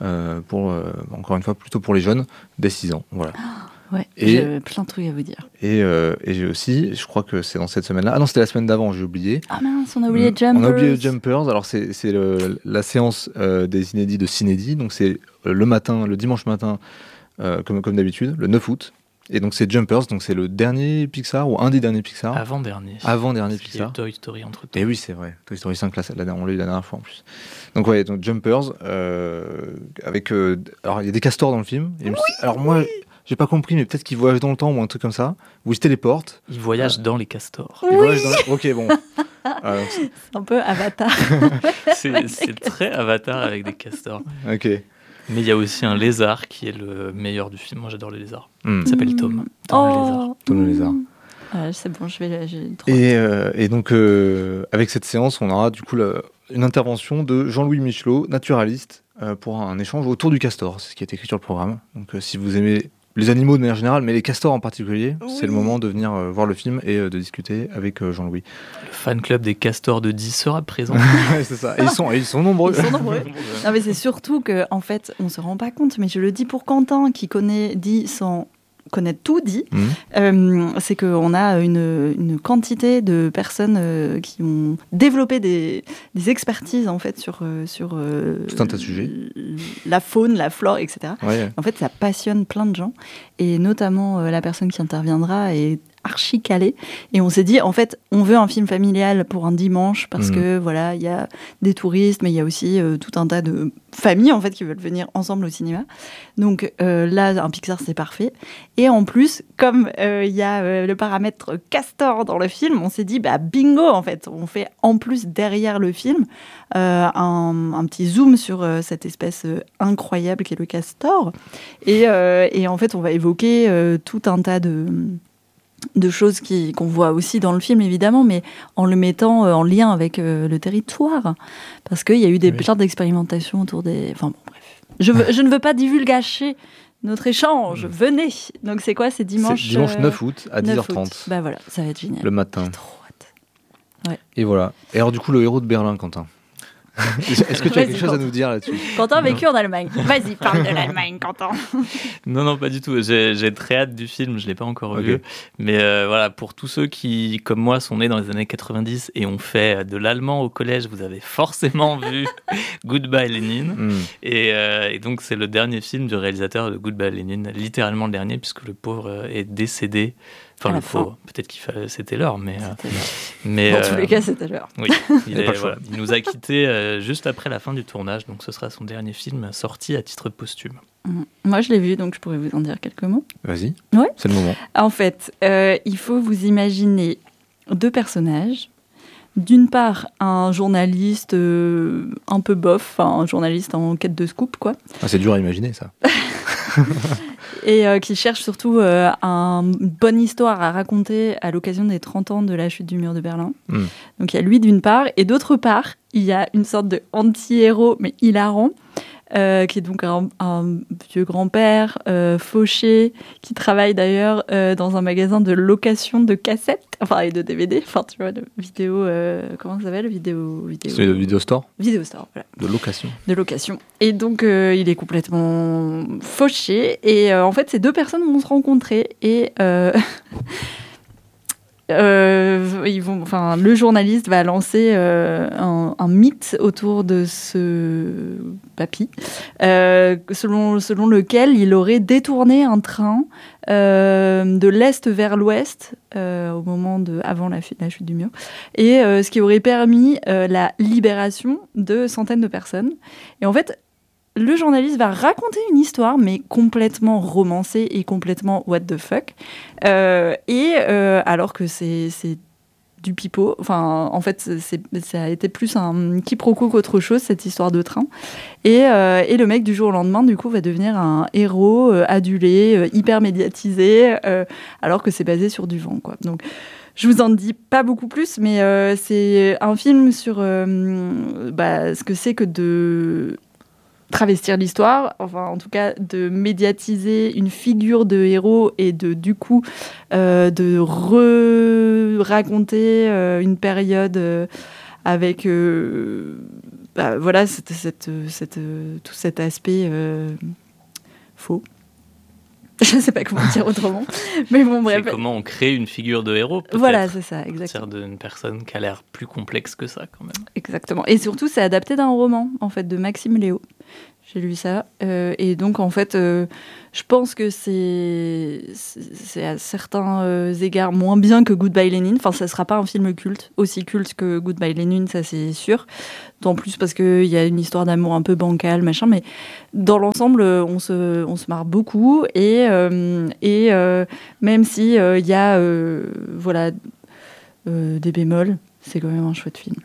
encore une fois plutôt pour les jeunes dès 6 ans. Voilà. Ouais, j'ai plein de trucs à vous dire. Et j'ai aussi, je crois que c'est dans cette semaine-là. Ah non, c'était la semaine d'avant, j'ai oublié. Ah mince, on a oublié Jumpers. On a oublié Jumpers. Alors c'est la séance des inédits de Cinédit. Donc c'est le dimanche matin, comme d'habitude, le 9 août. Et donc c'est Jumpers, donc c'est le dernier Pixar ou un des derniers Pixar. Avant-dernier Pixar. Il y a eu Toy Story entre temps. Et oui, c'est vrai. Toy Story 5, on l'a eu la dernière fois en plus. Donc ouais, donc Jumpers, avec... alors il y a des castors dans le film. Et alors moi... J'ai pas compris, mais peut-être qu'ils voyagent dans le temps ou un truc comme ça. Ou ils se téléportent. Ils voyagent dans les castors. Oui. Ils voyagent Ok, bon. C'est un peu Avatar. c'est très Avatar avec des castors. Ok. Mais il y a aussi un lézard qui est le meilleur du film. Moi, j'adore les lézards. Il s'appelle Tom. Tom le lézard. C'est bon, j'ai trop et donc, avec cette séance, on aura du coup une intervention de Jean-Louis Michelot, naturaliste, pour un échange autour du castor. C'est ce qui est écrit sur le programme. Donc, si vous aimez les animaux de manière générale, mais les castors en particulier, c'est le moment de venir voir le film et de discuter avec Jean-Louis. Le fan club des castors de 10 sera présent. C'est ça. Et ils sont nombreux. Ils sont nombreux. Non, mais c'est surtout qu'en fait, on se rend pas compte, mais je le dis pour Quentin, qui dit sans connaître tout dit, c'est qu'on a une quantité de personnes qui ont développé des expertises en fait sur tout un tas de sujets, la faune, la flore, etc. Ouais. En fait, ça passionne plein de gens, et notamment la personne qui interviendra est archi calé. Et on s'est dit, en fait, on veut un film familial pour un dimanche parce que voilà, il y a des touristes, mais il y a aussi tout un tas de familles en fait qui veulent venir ensemble au cinéma. Donc là, un Pixar, c'est parfait. Et en plus, comme il y a le paramètre castor dans le film, on s'est dit, bingo, en fait, on fait en plus derrière le film un petit zoom sur cette espèce incroyable qu'est le castor. Et en fait, on va évoquer tout un tas de choses qu'on voit aussi dans le film, évidemment, mais en le mettant en lien avec le territoire. Parce qu'il y a eu plein d'expérimentations autour des... Enfin bon, bref. Je ne veux pas divulgacher notre échange. Venez. Donc c'est quoi? C'est dimanche... C'est dimanche 9 août à 10h30. Bah voilà, ça va être génial. Le matin. J'ai trop hâte. Ouais. Et voilà. Et alors du coup, le héros de Berlin, Quentin. Est-ce que tu as quelque chose à nous dire là-dessus? Quentin a vécu en Allemagne. Vas-y, parle de l'Allemagne, Quentin. Non, pas du tout. J'ai très hâte du film, je ne l'ai pas encore vu. Mais voilà, pour tous ceux qui, comme moi, sont nés dans les années 90 et ont fait de l'allemand au collège, vous avez forcément vu Goodbye Lénine. Et donc, c'est le dernier film du réalisateur de Goodbye Lénine, littéralement le dernier, puisque le pauvre est décédé. Enfin, le pauvre, peut-être c'était l'heure, mais dans tous les cas, c'était l'heure. Oui, il nous a quittés juste après la fin du tournage, donc ce sera son dernier film sorti à titre posthume. Moi, je l'ai vu, donc je pourrais vous en dire quelques mots. Vas-y, ouais. C'est le moment. En fait, il faut vous imaginer deux personnages. D'une part, un journaliste un peu bof, un journaliste en quête de scoop, quoi. Ah, c'est dur à imaginer, ça. Et qui cherche surtout une bonne histoire à raconter à l'occasion des 30 ans de la chute du mur de Berlin. Donc il y a lui d'une part, et d'autre part, il y a une sorte de anti-héros, mais hilarant, qui est donc un vieux grand-père fauché, qui travaille d'ailleurs dans un magasin de location de cassettes, et de DVD, tu vois, de vidéo, comment ça s'appelle, c'est le Vidéo Store. Vidéo Store, voilà. De location. Et donc, il est complètement fauché, et en fait, ces deux personnes vont se rencontrer, et... le journaliste va lancer un mythe autour de ce papy, selon lequel il aurait détourné un train de l'est vers l'ouest au moment avant la chute du mur, et ce qui aurait permis la libération de centaines de personnes. Et en fait, le journaliste va raconter une histoire, mais complètement romancée et complètement what the fuck. Alors que c'est du pipeau. En fait, ça a été plus un quiproquo qu'autre chose, cette histoire de train. Et le mec, du jour au lendemain, du coup, va devenir un héros adulé, hyper médiatisé, alors que c'est basé sur du vent, quoi. Donc, je vous en dis pas beaucoup plus, mais c'est un film sur ce que c'est que de travestir l'histoire, en tout cas de médiatiser une figure de héros et du coup de raconter une période avec tout cet aspect faux. Je ne sais pas comment dire autrement, mais bon, bref. C'est comment on crée une figure de héros, peut-être. Voilà, c'est ça, exactement. C'est d'une personne qui a l'air plus complexe que ça, quand même. Exactement. Et surtout, c'est adapté d'un roman, en fait, de Maxime Léo. J'ai lu ça. Et donc, en fait, je pense que c'est à certains égards moins bien que Goodbye Lénine. Enfin, ça ne sera pas un film culte, aussi culte que Goodbye Lénine, ça c'est sûr. D'autant plus parce qu'il y a une histoire d'amour un peu bancale, machin. Mais dans l'ensemble, on se marre beaucoup. Et même si il y a des bémols, c'est quand même un chouette film.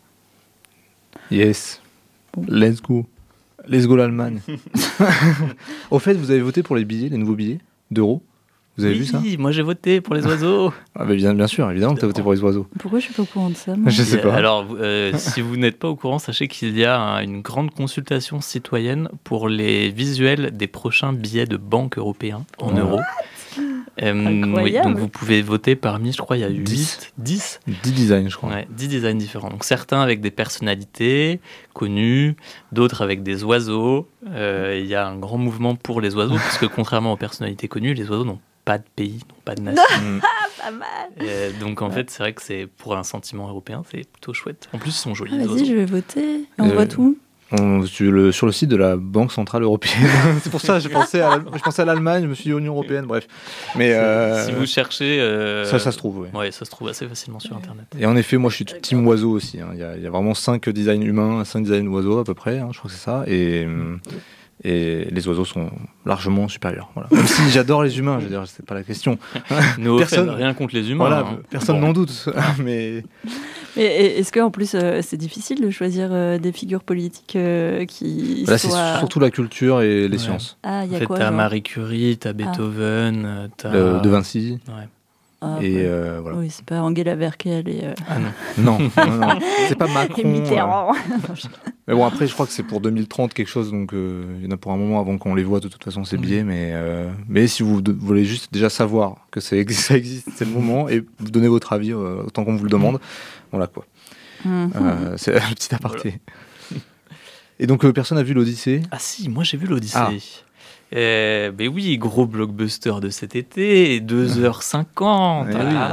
Yes. Bon. Let's go l'Allemagne. Au fait, vous avez voté pour les nouveaux billets d'euros? Vous avez vu ça? Oui, moi j'ai voté pour les oiseaux. Ah bah bien sûr, évidemment que tu as voté pour les oiseaux. Pourquoi je suis pas au courant de ça, moi? Je sais pas. Alors, si vous n'êtes pas au courant, sachez qu'il y a une grande consultation citoyenne pour les visuels des prochains billets de banque européens en euros. Oui, donc vous pouvez voter parmi, je crois, il y a 10 designs, je crois. Ouais, 10 designs différents. Donc certains avec des personnalités connues, d'autres avec des oiseaux. Il y a un grand mouvement pour les oiseaux, parce que contrairement aux personnalités connues, les oiseaux n'ont pas de pays, n'ont pas de nation. Pas mal. Donc en fait, c'est vrai que c'est pour un sentiment européen, c'est plutôt chouette. En plus, ils sont jolis. Vas-y, je vais voter. On vote où? Sur le site de la Banque Centrale Européenne. C'est pour ça que je pensais à l'Allemagne, je me suis dit Union Européenne, bref. Mais si vous cherchez... ça se trouve, oui. Ouais, ça se trouve assez facilement sur Internet. Et en effet, moi je suis team oiseau aussi. Il y a vraiment 5 designs humains, 5 designs oiseaux à peu près, je crois que c'est ça. Et les oiseaux sont largement supérieurs. Voilà. Même si j'adore les humains, je veux dire, c'est pas la question. Personne, rien contre les humains. Voilà, personne n'en doute. Mais est-ce qu'en plus, c'est difficile de choisir des figures politiques qui là, soient... c'est surtout la culture et les sciences. Ah, il y a quoi, t'as Marie Curie, t'as Beethoven, t'as... De Vinci. Ouais. Et voilà. Oui, c'est pas Angela Merkel et... Ah non. C'est pas Macron. Et Mitterrand. Mais bon, après, je crois que c'est pour 2030 quelque chose, donc il y en a pour un moment avant qu'on les voit, de toute façon, ces billets. Mais si vous voulez juste déjà savoir que ça existe, c'est le moment, et vous donnez votre avis autant qu'on vous le demande. Voilà quoi. C'est un petit aparté. Voilà. Et donc, personne n'a vu l'Odyssée ? Ah si, moi j'ai vu l'Odyssée. Ben oui, gros blockbuster de cet été, 2h50.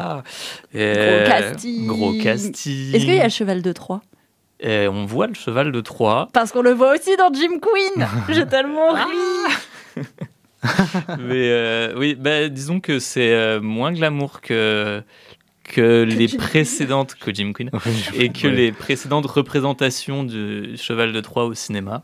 Gros casting. Est-ce qu'il y a le cheval de Troie ? On voit le cheval de Troie. Parce qu'on le voit aussi dans Jim Queen. J'ai tellement ri. Mais oui, disons que c'est moins glamour que les précédentes que Jim Queen et que les précédentes représentations du cheval de Troie au cinéma.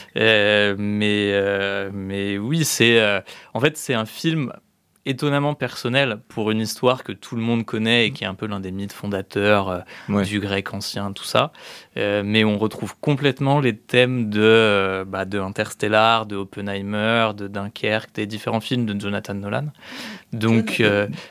Mais oui, en fait c'est un film étonnamment personnel pour une histoire que tout le monde connaît et qui est un peu l'un des mythes fondateurs du grec ancien, tout ça. Mais on retrouve complètement les thèmes de Interstellar, de Oppenheimer, de Dunkerque, des différents films de Jonathan Nolan. Donc quoi ?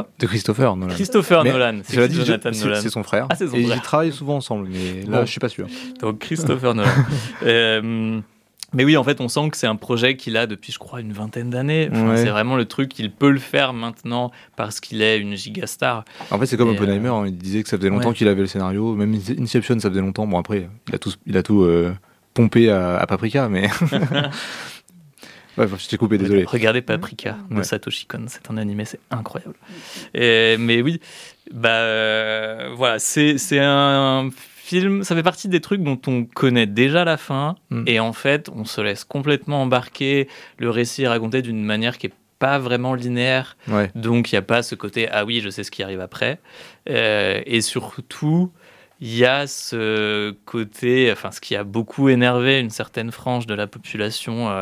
De Christopher Nolan. Nolan, c'est Jonathan Nolan. C'est son frère. Ah, c'est son frère. Et ils travaillent souvent ensemble, mais là, je suis pas sûr. Donc Christopher Nolan. Mais oui, en fait, on sent que c'est un projet qu'il a depuis, je crois, une vingtaine d'années. Enfin, c'est vraiment le truc qu'il peut le faire maintenant parce qu'il est une gigastar. En fait, c'est comme Oppenheimer. Il disait que ça faisait longtemps qu'il avait le scénario. Même Inception, ça faisait longtemps. Bon, après, il a tout pompé à Paprika, mais... je t'ai coupé, désolé. Regardez Paprika de Satoshi Kon, c'est un animé, c'est incroyable. Mais oui, voilà, c'est un film, ça fait partie des trucs dont on connaît déjà la fin, et en fait, on se laisse complètement embarquer. Le récit est raconté d'une manière qui est pas vraiment linéaire, donc il n'y a pas ce côté « ah oui, je sais ce qui arrive après ». Et surtout, il y a ce côté, ce qui a beaucoup énervé une certaine frange de la population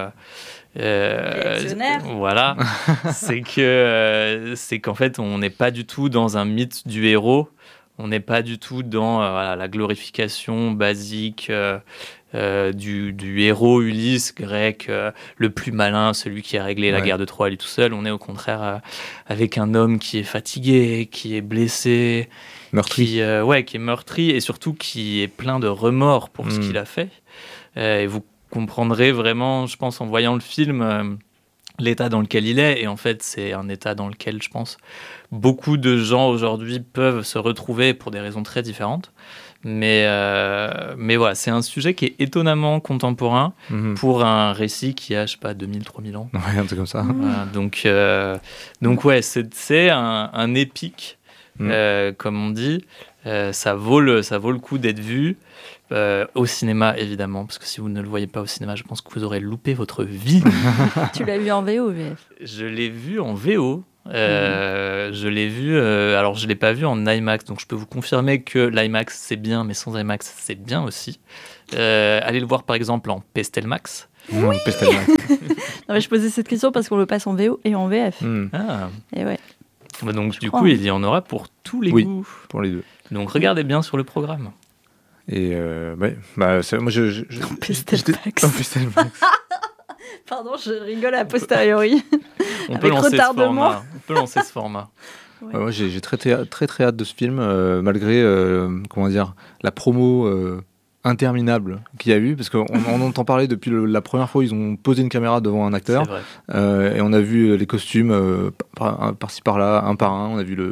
voilà, c'est qu'en fait on n'est pas du tout dans un mythe du héros, on n'est pas du tout dans la glorification basique du héros Ulysse grec, le plus malin, celui qui a réglé la guerre de Troie lui tout seul. On est au contraire avec un homme qui est fatigué, qui est blessé, meurtri. qui est meurtri et surtout qui est plein de remords pour ce qu'il a fait. Et vous comprendrez vraiment, je pense, en voyant le film, l'état dans lequel il est. Et en fait, c'est un état dans lequel, je pense, beaucoup de gens aujourd'hui peuvent se retrouver pour des raisons très différentes. Mais voilà, c'est un sujet qui est étonnamment contemporain pour un récit qui a, 2000, 3000 ans. Ouais, un truc comme ça. Voilà, donc ouais, c'est un épique, comme on dit. Ça vaut le coup d'être vu. Au cinéma, évidemment, parce que si vous ne le voyez pas au cinéma, je pense que vous aurez loupé votre vie. Tu l'as vu en VO ou VF ? Je l'ai vu en VO. Je l'ai vu, alors je ne l'ai pas vu en IMAX, donc je peux vous confirmer que l'IMAX c'est bien, mais sans IMAX c'est bien aussi. Allez le voir par exemple en Pestelmax. Oui. Pestelmax. Non, mais je posais cette question parce qu'on le passe en VO et en VF. Et ouais. Donc du coup, il y en aura pour tous les goûts. Pour les deux. Donc regardez bien sur le programme. Et moi En Pestelmax. Pardon, je rigole a posteriori. On peut lancer ce format. Ouais. Moi, j'ai très hâte de ce film, malgré la promo interminable qu'il y a eu, parce qu'on entend parler depuis la première fois où ils ont posé une caméra devant un acteur, et on a vu les costumes par-ci par-là, un par un. On a vu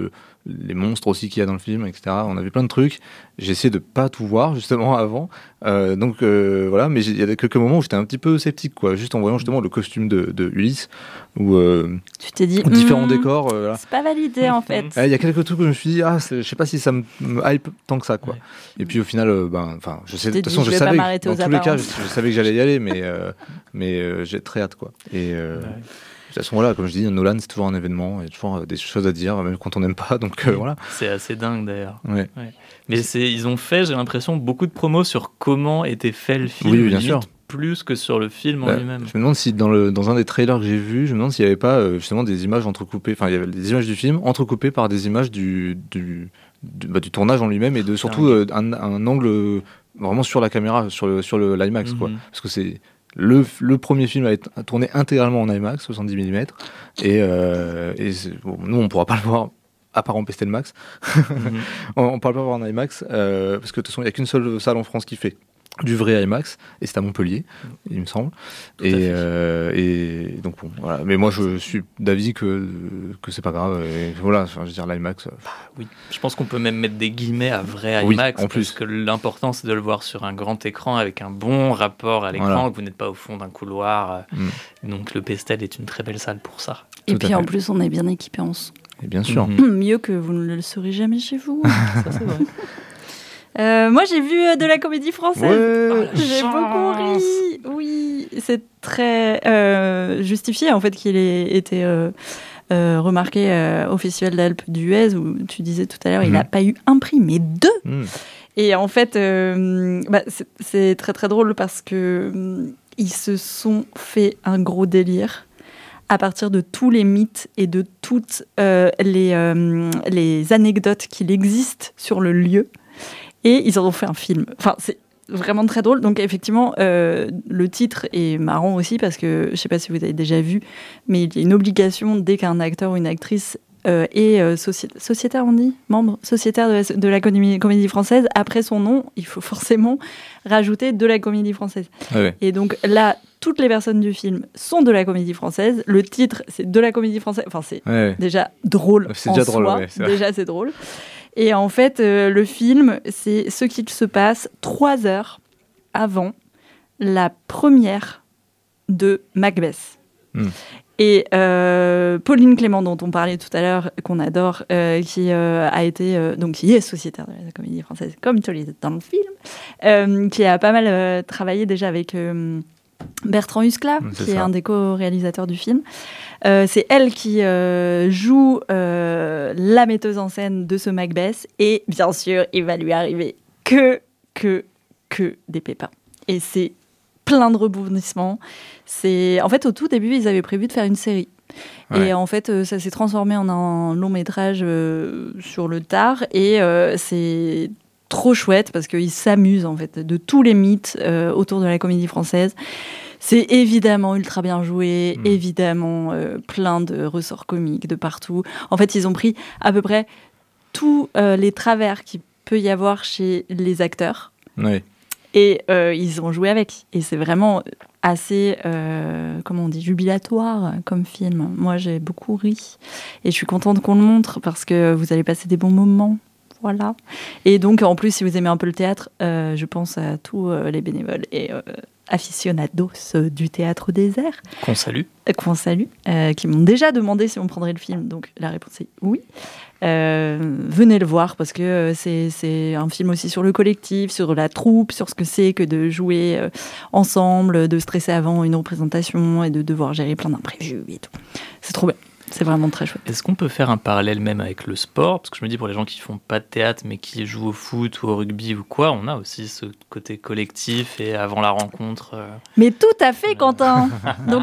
les monstres aussi qu'il y a dans le film, etc. On a vu plein de trucs. J'ai essayé de pas tout voir justement avant. Donc voilà, mais il y a quelques moments où j'étais un petit peu sceptique, quoi. Juste en voyant justement le costume de Ulysse, ou tu t'es dit différents décors. Voilà. C'est pas validé en fait. Il y a quelques trucs où je me suis dit je sais pas si ça me hype tant que ça, quoi. Ouais. Et puis au final, je sais. De toute façon, je savais. Dans tous les cas, je savais que j'allais y aller, mais j'ai très hâte, quoi. Et de toute façon, voilà, comme je dis, Nolan, c'est toujours un événement, il y a toujours des choses à dire, même quand on n'aime pas, donc voilà. C'est assez dingue d'ailleurs. Ouais. Mais ils ont fait, j'ai l'impression, beaucoup de promos sur comment était fait le film. Oui, bien sûr. Plus que sur le film en lui-même. Je me demande si dans un des trailers que j'ai vu, je me demande s'il n'y avait pas justement des images entrecoupées, enfin il y avait des images du film entrecoupées par des images du tournage en lui-même, et surtout un angle vraiment sur la caméra, sur l'IMAX, quoi. Parce que c'est le premier film à tourner intégralement en IMAX, 70 mm, et nous on ne pourra pas le voir à part en Pestel Max. On ne pourra pas le voir en IMAX, parce que de toute façon il n'y a qu'une seule salle en France qui fait du vrai IMAX, et c'est à Montpellier, il me semble. Et donc bon, voilà. Mais moi je suis d'avis que c'est pas grave. Et voilà, je veux dire l'IMAX. Oui, je pense qu'on peut même mettre des guillemets à vrai IMAX, en plus. parce que l'important c'est de le voir sur un grand écran avec un bon rapport à l'écran, voilà. Que vous n'êtes pas au fond d'un couloir. Donc le Pestel est une très belle salle pour ça. Et puis en plus on est bien équipé en son. Et bien sûr. Mieux que vous ne le saurez jamais chez vous. Ça c'est vrai. Moi j'ai vu de la comédie française. Ouais, j'ai beaucoup ri. Oui, c'est très justifié en fait qu'il ait été remarqué au Festival d'Alpes d'Huez, où tu disais tout à l'heure il n'a pas eu un prix mais 2. Et en fait c'est très très drôle parce que ils se sont fait un gros délire à partir de tous les mythes et de toutes les anecdotes qu'il existe sur le lieu. Et ils en ont fait un film. Enfin, c'est vraiment très drôle. Donc, effectivement, le titre est marrant aussi parce que, je ne sais pas si vous avez déjà vu, mais il y a une obligation, dès qu'un acteur ou une actrice est sociétaire, on dit, membre sociétaire de la Comédie Française, après son nom, il faut forcément rajouter de la Comédie Française. Ah ouais. Et donc là, toutes les personnes du film sont de la Comédie Française. Le titre, c'est de la Comédie Française. Enfin, c'est déjà drôle. C'est déjà drôle, soi. Ouais, c'est déjà, c'est drôle. Et en fait, le film, c'est ce qu'il se passe 3 heures avant la première de Macbeth. Et Pauline Clément, dont on parlait tout à l'heure, qu'on adore, qui a été qui est sociétaire de la Comédie Française, comme tu l'es dans le film, qui a pas mal travaillé déjà avec Bertrand Huskla, qui est un des co-réalisateurs du film. C'est elle qui joue la metteuse en scène de ce Macbeth, et bien sûr, il va lui arriver que des pépins. Et c'est plein de rebondissements. En fait, au tout début, ils avaient prévu de faire une série. Ouais. Et en fait, ça s'est transformé en un long métrage sur le tard, et c'est trop chouette parce qu'ils s'amusent en fait de tous les mythes autour de la Comédie Française. C'est évidemment ultra bien joué, évidemment plein de ressorts comiques de partout. En fait, ils ont pris à peu près tous les travers qu'il peut y avoir chez les acteurs. Oui. Et ils ont joué avec. Et c'est vraiment assez, comment on dit, jubilatoire comme film. Moi, j'ai beaucoup ri. Et je suis contente qu'on le montre parce que vous allez passer des bons moments. Voilà. Et donc, en plus, si vous aimez un peu le théâtre, je pense à tous les bénévoles et aficionados du Théâtre des Airs. Qu'on salue. Qui m'ont déjà demandé si on prendrait le film. Donc, la réponse est oui. Venez le voir parce que c'est un film aussi sur le collectif, sur la troupe, sur ce que c'est que de jouer ensemble, de stresser avant une représentation et de devoir gérer plein d'imprévus et tout. C'est trop bien. C'est vraiment très chouette. Est-ce qu'on peut faire un parallèle même avec le sport ? Parce que je me dis, pour les gens qui font pas de théâtre, mais qui jouent au foot ou au rugby ou quoi, on a aussi ce côté collectif et avant la rencontre. Mais tout à fait, Quentin. Donc